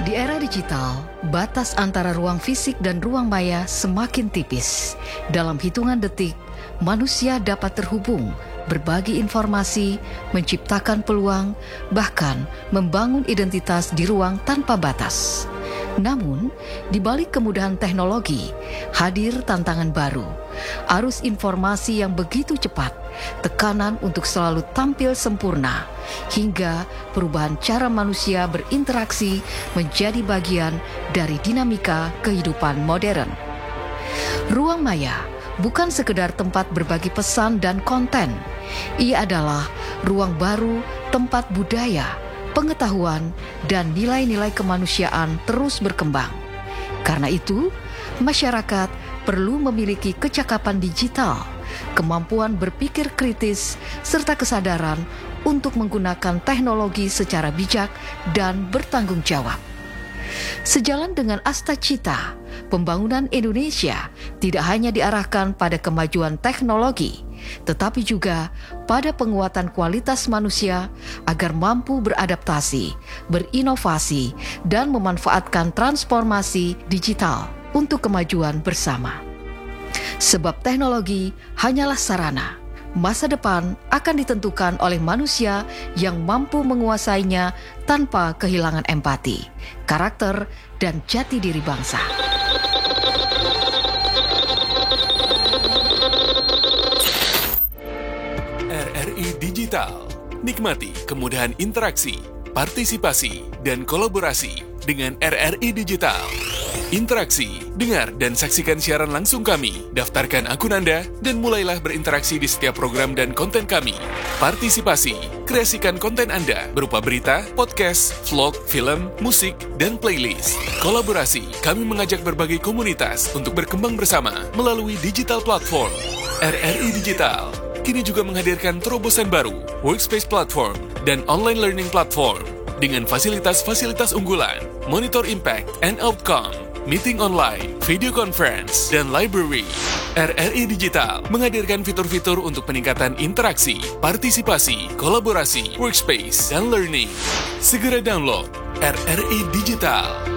Di era digital, batas antara ruang fisik dan ruang maya semakin tipis. Dalam hitungan detik, manusia dapat terhubung, berbagi informasi, menciptakan peluang, bahkan membangun identitas di ruang tanpa batas. Namun, di balik kemudahan teknologi, hadir tantangan baru. Arus informasi yang begitu cepat, tekanan untuk selalu tampil sempurna, hingga perubahan cara manusia berinteraksi menjadi bagian dari dinamika kehidupan modern. Ruang maya bukan sekedar tempat berbagi pesan dan konten. Ia adalah ruang baru tempat budaya, pengetahuan, dan nilai-nilai kemanusiaan terus berkembang. Karena itu, masyarakat perlu memiliki kecakapan digital, kemampuan berpikir kritis, serta kesadaran untuk menggunakan teknologi secara bijak dan bertanggung jawab. Sejalan dengan Asta Cita, pembangunan Indonesia tidak hanya diarahkan pada kemajuan teknologi, tetapi juga pada penguatan kualitas manusia agar mampu beradaptasi, berinovasi, dan memanfaatkan transformasi digital untuk kemajuan bersama. Sebab teknologi hanyalah sarana. Masa depan akan ditentukan oleh manusia yang mampu menguasainya tanpa kehilangan empati, karakter, dan jati diri bangsa. RRI Digital. Nikmati kemudahan interaksi, partisipasi, dan kolaborasi dengan RRI Digital. Interaksi, dengar dan saksikan siaran langsung kami, daftarkan akun Anda, dan mulailah berinteraksi di setiap program dan konten kami. Partisipasi, kreasikan konten Anda berupa berita, podcast, vlog, film, musik, dan playlist. Kolaborasi, kami mengajak berbagai komunitas untuk berkembang bersama melalui digital platform. RRI Digital kini juga menghadirkan terobosan baru, workspace platform, dan online learning platform dengan fasilitas-fasilitas unggulan, monitor impact and outcome, meeting online, video conference, dan library. RRI Digital menghadirkan fitur-fitur untuk peningkatan interaksi, partisipasi, kolaborasi, workspace, dan learning. Segera download RRI Digital.